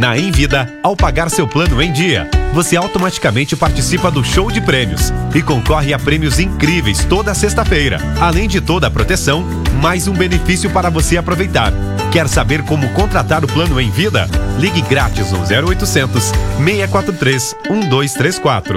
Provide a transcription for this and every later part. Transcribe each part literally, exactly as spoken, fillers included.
Na Envida, ao pagar seu plano em dia, você automaticamente participa do show de prêmios e concorre a prêmios incríveis toda sexta-feira. Além de toda a proteção, mais um benefício para você aproveitar. Quer saber como contratar o plano em vida? Ligue grátis no zero oitocentos, seis quatro três, um dois três quatro.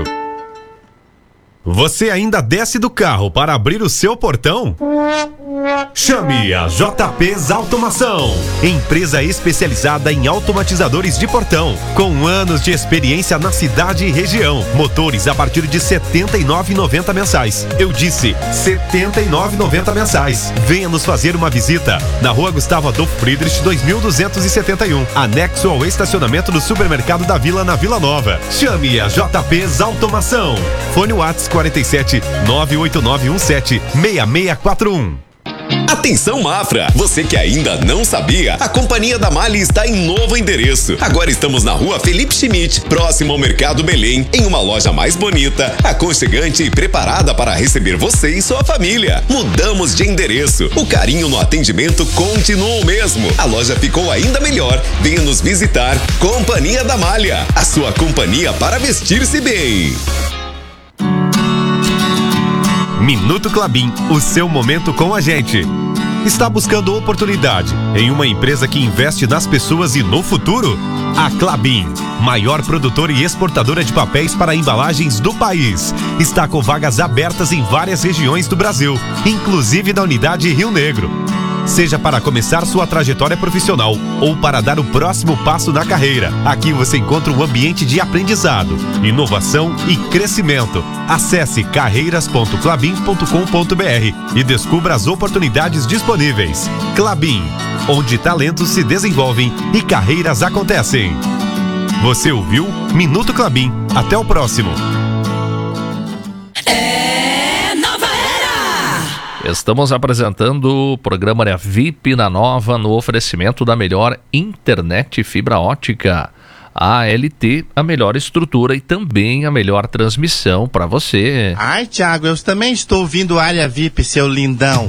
Você ainda desce do carro para abrir o seu portão? Chame a J P's Automação, empresa especializada em automatizadores de portão, com anos de experiência na cidade e região. Motores a partir de setenta e nove reais e noventa centavos mensais. Eu disse setenta e nove reais e noventa centavos mensais. Venha nos fazer uma visita na Rua Gustavo Adolfo Friedrich, dois mil duzentos e setenta e um, anexo ao estacionamento do Supermercado da Vila, na Vila Nova. Chame a J P's Automação. Fone WhatsApp quarenta e sete, nove oito nove um sete, seis seis quatro um. Atenção Mafra, você que ainda não sabia, a Companhia da Malha está em novo endereço. Agora estamos na Rua Felipe Schmidt, próximo ao Mercado Belém, em uma loja mais bonita, aconchegante e preparada para receber você e sua família. Mudamos de endereço, o carinho no atendimento continua o mesmo. A loja ficou ainda melhor. Venha nos visitar. Companhia da Malha, a sua companhia para vestir-se bem. Minuto Klabin, o seu momento com a gente. Está buscando oportunidade em uma empresa que investe nas pessoas e no futuro? A Klabin, maior produtora e exportadora de papéis para embalagens do país, está com vagas abertas em várias regiões do Brasil, inclusive na unidade Rio Negro. Seja para começar sua trajetória profissional ou para dar o próximo passo na carreira, aqui você encontra um ambiente de aprendizado, inovação e crescimento. Acesse carreiras ponto klabin ponto com ponto br e descubra as oportunidades disponíveis. Klabin, onde talentos se desenvolvem e carreiras acontecem. Você ouviu Minuto Klabin. Até o próximo. Estamos apresentando o programa V I P na Nova no oferecimento da melhor internet fibra ótica. A L T, a melhor estrutura e também a melhor transmissão para você. Ai, Thiago, eu também estou ouvindo Área V I P, seu lindão.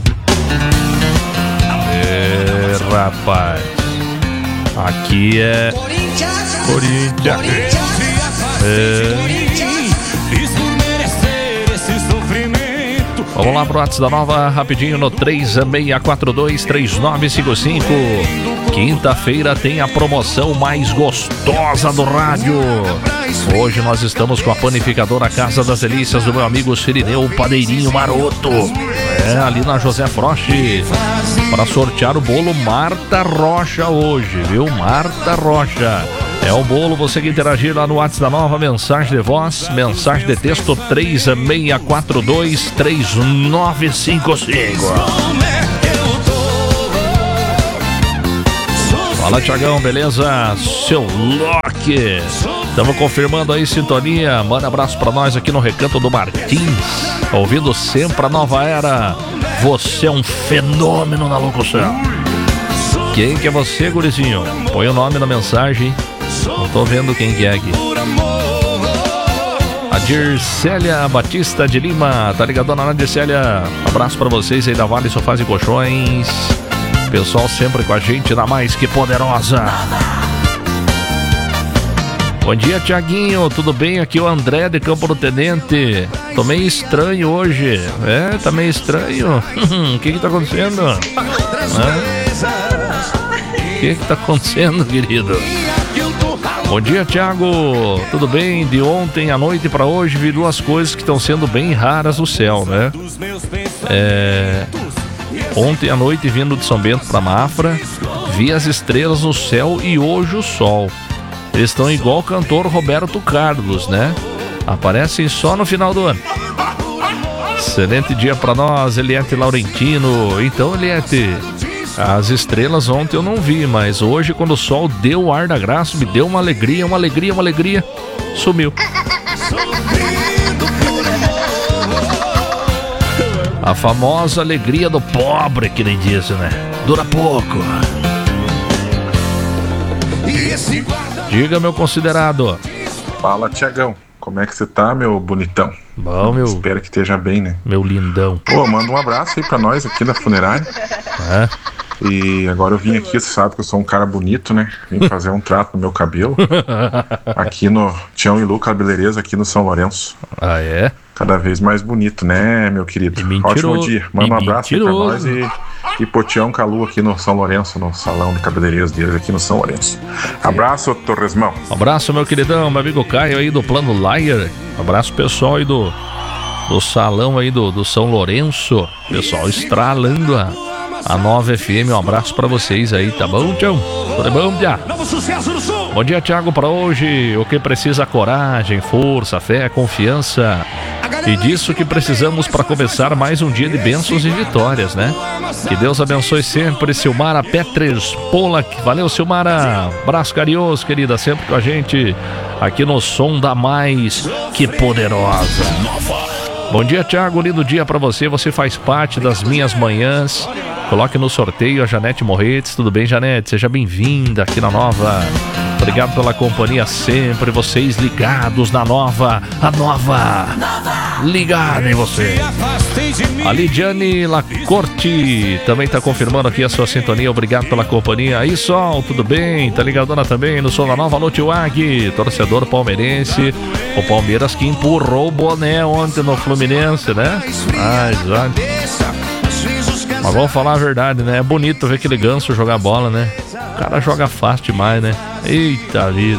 É, rapaz. Aqui é... Corinthians. Corinthians. É... Vamos lá pro WhatsApp da Nova, rapidinho no três seis quatro dois, três nove cinco cinco. Quinta-feira tem a promoção mais gostosa do rádio. Hoje nós estamos com a panificadora Casa das Delícias do meu amigo Sirineu Padeirinho Maroto. É, ali na José Frost. Para sortear o bolo Marta Rocha hoje, viu? Marta Rocha. É o bolo, você que interagir lá no WhatsApp da Nova, mensagem de voz, mensagem de texto três seis quatro dois, três nove cinco cinco. Fala, Thiagão, beleza? Seu Loki. Estamos confirmando aí sintonia. Manda abraço pra nós aqui no Recanto do Martins. Ouvindo sempre a Nova Era. Você é um fenômeno na locução. Quem que é você, gurizinho? Põe o nome na mensagem. Não tô vendo quem que é aqui. A Dircélia Batista de Lima. Tá ligado, dona Dircélia? Abraço pra vocês aí da Vale Sofás e Colchões. Pessoal sempre com a gente na Mais Que Poderosa. Bom dia, Tiaguinho. Tudo bem? Aqui é o André de Campo do Tenente. Tô meio estranho hoje. É, tá meio estranho. O que que tá acontecendo? O que que tá acontecendo, querido? Bom dia, Thiago. Tudo bem? De ontem à noite para hoje vi duas coisas que estão sendo bem raras no céu, né? É... Ontem à noite, vindo de São Bento para Mafra, vi as estrelas no céu e hoje o sol. Eles estão igual o cantor Roberto Carlos, né? Aparecem só no final do ano. Excelente dia para nós, Eliette Laurentino. Então, Eliette, as estrelas ontem eu não vi, mas hoje, quando o sol deu o ar da graça, me deu uma alegria, uma alegria, uma alegria, sumiu. A famosa alegria do pobre, que nem disse, né? Dura pouco. Diga, meu considerado. Fala, Tiagão. Como é que você tá, meu bonitão? Bom, meu... Espero que esteja bem, né? Meu lindão. Pô, manda um abraço aí pra nós aqui da funerária. É. E agora eu vim aqui, você sabe que eu sou um cara bonito, né? Vim fazer um trato no meu cabelo. Aqui no Tião e Lu Cabeleireiros, aqui no São Lourenço. Ah, é? Cada vez mais bonito, né, meu querido? Ótimo dia. Manda um abraço aí pra nós e, e pro Tião Calu aqui no São Lourenço, no salão de cabeleireiros deles aqui no São Lourenço. Abraço, Torresmão. Abraço, meu queridão, meu amigo Caio aí do Plano Layer. Abraço pessoal aí do, do salão aí do, do São Lourenço. Pessoal estralando a, a nova F M. Um abraço pra vocês aí, tá bom, Tião? Tudo bom, Tião? Bom dia, Thiago, pra hoje. O que precisa? Coragem, força, fé, confiança. E disso que precisamos para começar mais um dia de bênçãos e vitórias, né? Que Deus abençoe sempre. Silmara Petres Polak. Valeu, Silmara. Abraço carinhoso, querida. Sempre com a gente aqui no Som da Mais. Que poderosa. Bom dia, Thiago. Lindo dia para você. Você faz parte das minhas manhãs. Coloque no sorteio a Janete Morretes. Tudo bem, Janete? Seja bem-vinda aqui na Nova. Obrigado pela companhia sempre. Vocês ligados na Nova. A Nova. Ligada em você. A Lidiane Lacorte também está confirmando aqui a sua sintonia. Obrigado pela companhia. Aí, Sol, tudo bem? Tá ligadona também no Som da Nova. Alô, Tio Ag, torcedor palmeirense. O Palmeiras que empurrou o boné ontem no Fluminense, né? Ai, já. Mas vamos falar a verdade, né? É bonito ver aquele Ganso jogar bola, né? O cara joga fácil demais, né? Eita vida.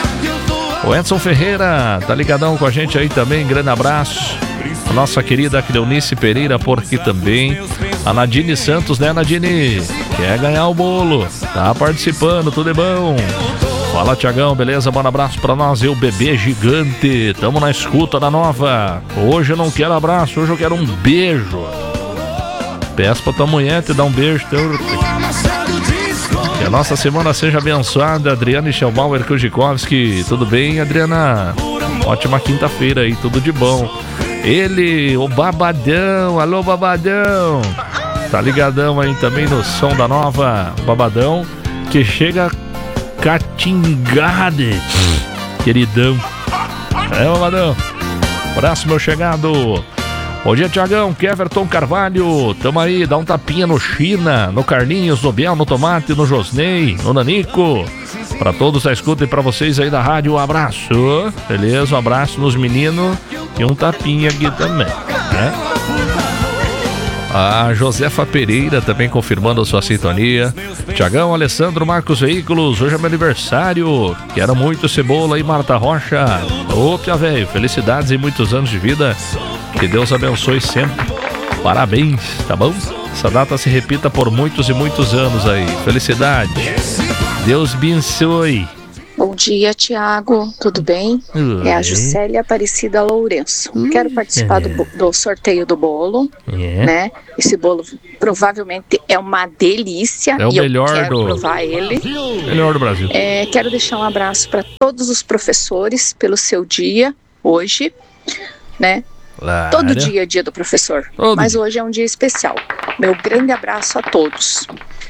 O Edson Ferreira tá ligadão com a gente aí também. Grande abraço. A nossa querida Cleonice Pereira por aqui também. A Nadine Santos, né, Nadine? Quer ganhar o bolo. Tá participando, tudo é bom. Fala, Tiagão, beleza? Bom abraço pra nós, eu, bebê gigante. Tamo na escuta da Nova. Hoje eu não quero abraço, hoje eu quero um beijo. Peço pra tua mulher te dar um beijo. Teu... Que a nossa semana seja abençoada. Adriana Schelbauer Kujikovski. Tudo bem, Adriana? Ótima quinta-feira aí, tudo de bom. Ele, o Babadão. Alô, Babadão. Tá ligadão aí também no Som da Nova. Babadão, que chega catingado. Queridão. É, Babadão. Abraço, meu chegado. Bom dia, Tiagão, Keverton Carvalho, tamo aí, dá um tapinha no China, no Carlinhos, no Biel, no Tomate, no Josnei, no Nanico. Pra todos a escuta e pra vocês aí da rádio, um abraço, beleza? Um abraço nos meninos e um tapinha aqui também, né? A Josefa Pereira também confirmando a sua sintonia. Tiagão, Alessandro, Marcos Veículos, hoje é meu aniversário. Quero muito cebola e Marta Rocha. Ô, Pia velho, felicidades e muitos anos de vida. Que Deus abençoe sempre. Parabéns, tá bom? Essa data se repita por muitos e muitos anos aí. Felicidade. Deus abençoe. Bom dia, Tiago, tudo bem? Oi. É a Juscelia Aparecida Lourenço. Quero participar do, do sorteio do bolo, É. né? Esse bolo provavelmente é uma delícia É o e melhor eu quero do- provar ele. Melhor do Brasil. É, quero deixar um abraço para todos os professores pelo seu dia hoje, né? Claro. Todo dia é dia do professor, Todo mas dia. hoje é um dia especial. Meu grande abraço a todos.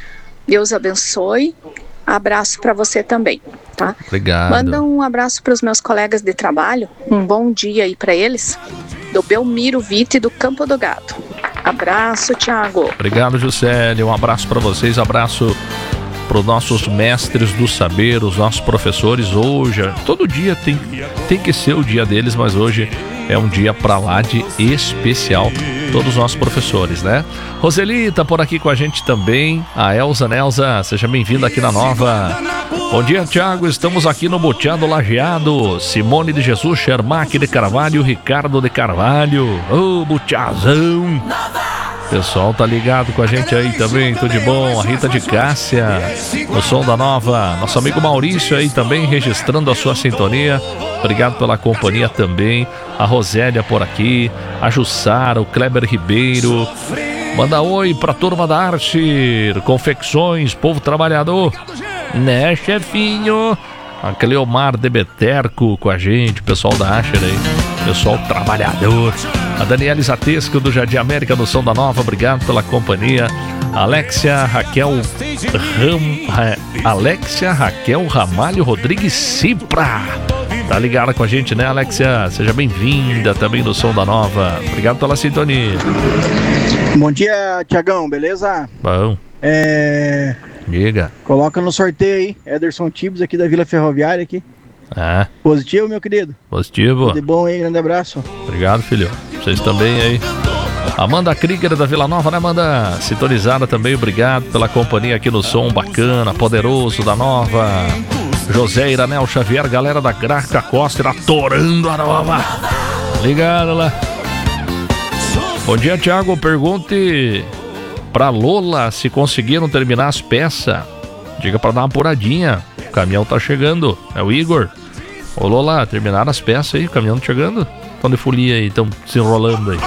Deus abençoe. Abraço para você também, tá? Obrigado. Manda um abraço para os meus colegas de trabalho, um bom dia aí para eles, do Belmiro Vitti do Campo do Gado. Abraço, Thiago. Obrigado, Juscelia. Um abraço para vocês, abraço para os nossos mestres do saber, os nossos professores. Hoje, todo dia tem, tem que ser o dia deles, mas hoje é um dia pra lá de especial. Todos os nossos professores, né? Roseli tá por aqui com a gente também. A Elza, Nelza, seja bem-vinda aqui na Nova. Bom dia, Thiago. Estamos aqui no Boteado Lajeado. Simone de Jesus, Shermack de Carvalho, Ricardo de Carvalho. Ô, Boteazão. Pessoal tá ligado com a gente aí também, tudo de bom. A Rita de Cássia, no Som da Nova. Nosso amigo Maurício aí também registrando a sua sintonia. Obrigado pela companhia também. A Rosélia por aqui, a Jussara, o Kleber Ribeiro. Manda oi pra turma da Archer Confecções, povo trabalhador. Né, chefinho? A Cleomar de Beterco com a gente, pessoal da Asher aí, pessoal trabalhador. A Daniela Zatesco do Jardim América do Som da Nova, obrigado pela companhia. Alexia Raquel Ram... Ra... Alexia Raquel Ramalho Rodrigues Cipra. Tá ligada com a gente, né, Alexia? Seja bem-vinda também no Som da Nova. Obrigado pela sintonia. Bom dia, Tiagão, beleza? Bom. É... Diga. Coloca no sorteio aí, Ederson Tibos aqui da Vila Ferroviária aqui. Ah. Positivo, meu querido? Positivo. Tudo de bom aí, grande abraço. Obrigado, filho. Vocês também aí. Amanda Krieger da Vila Nova, né, Amanda? Sintonizada também, obrigado pela companhia aqui no som bacana, poderoso da Nova. José Iranel Xavier, galera da Graca Costa, atorando a Nova. Ligado lá. Bom dia, Thiago. Pergunte pra Lola se conseguiram terminar as peças. Diga pra dar uma apuradinha. O caminhão tá chegando. É o Igor. Ô Lola, terminaram as peças aí? O caminhão tá chegando? Estão de folia aí, estão se enrolando aí.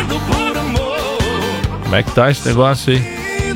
Como é que tá esse negócio aí?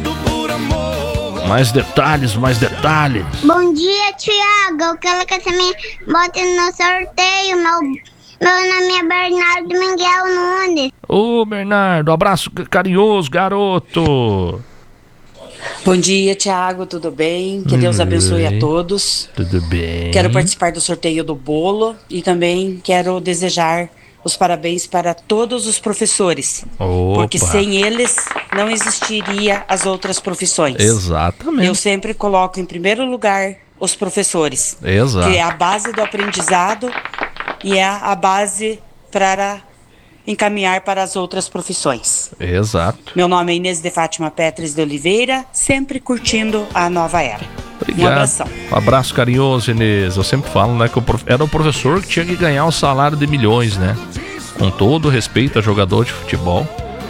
Mais detalhes, mais detalhes. Bom dia, Thiago. Eu quero que você me bote no sorteio. Meu, meu nome é Bernardo Miguel Nunes. Ô, Bernardo, abraço carinhoso, garoto. Bom dia, Thiago, tudo bem? Que Deus abençoe a todos. Tudo bem. Quero participar do sorteio do bolo e também quero desejar os parabéns para todos os professores. Opa. Porque sem eles não existiria as outras profissões. Exatamente. Eu sempre coloco em primeiro lugar os professores. Exato. Que é a base do aprendizado e é a base para encaminhar para as outras profissões. Exato. Meu nome é Inês de Fátima Petres de Oliveira, sempre curtindo a nova era. Obrigado. Um abração. Um abraço carinhoso, Inês. Eu sempre falo, né, que o prof... era o professor que tinha que ganhar o salário de milhões, né? Com todo respeito a jogador de futebol,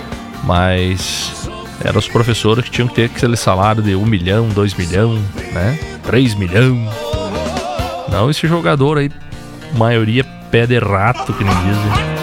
mas eram os professores que tinham que ter aquele salário de um milhão, dois milhão, né? Três milhão. Não esse jogador aí, maioria pé de rato, que nem dizem.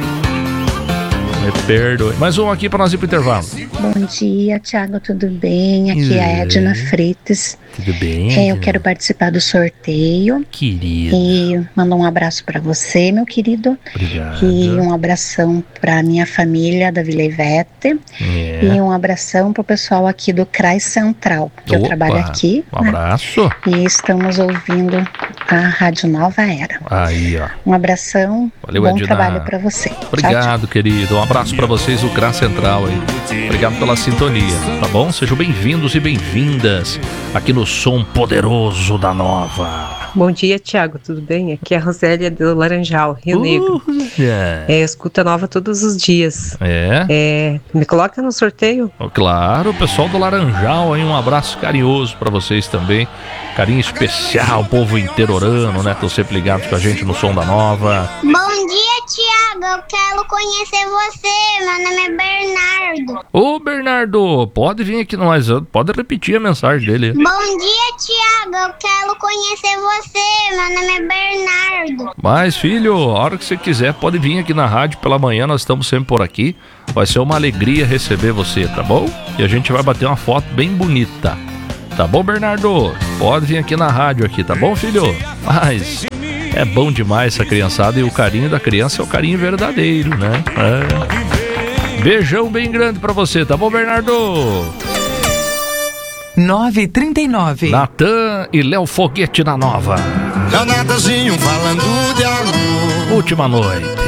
Me perdoe. Mais um aqui para nós ir pro intervalo. Bom dia, Thiago, tudo bem? Aqui é a Edna Freitas. Tudo bem? É, eu quero participar do sorteio. Querido. E mandar um abraço para você, meu querido. Obrigado. E um abração para minha família da Vila Ivete. É. E um abração pro pessoal aqui do C R A I Central, que Opa, eu trabalho aqui. Um abraço. Né? E estamos ouvindo a Rádio Nova Era. Aí, ó. Um abração. Valeu, bom Edna. trabalho para você. Obrigado, tchau, tchau. querido. Um abraço para vocês, o C R A Central aí. Obrigado pela sintonia, tá bom? Sejam bem-vindos e bem-vindas aqui no Som Poderoso da Nova. Bom dia, Thiago, tudo bem? Aqui é a Rosélia do Laranjal, Rio uh, Negro. Yeah. É, eu escuto a Nova todos os dias. É? É, me coloca no sorteio? Claro, o pessoal do Laranjal aí, um abraço carinhoso para vocês também. Carinho especial, povo interiorano, né? Estão sempre ligados com a gente no Som da Nova. Bom dia, Thiago. Eu quero conhecer você. Meu nome é Bernardo. Ô, Bernardo, pode vir aqui nós, pode repetir a mensagem dele. Bom dia, Thiago. Eu quero conhecer você. Meu nome é Bernardo. Mas, filho, a hora que você quiser, pode vir aqui na rádio pela manhã, nós estamos sempre por aqui. Vai ser uma alegria receber você, tá bom? E a gente vai bater uma foto bem bonita. Tá bom, Bernardo? Pode vir aqui na rádio aqui, tá bom, filho? Mas é bom demais essa criançada e o carinho da criança é o carinho verdadeiro, né? É. Beijão bem grande pra você, tá bom, Bernardo? nove e trinta e nove. Natan e Léo Foguete na Nova. Leonardozinho falando de amor. Última noite.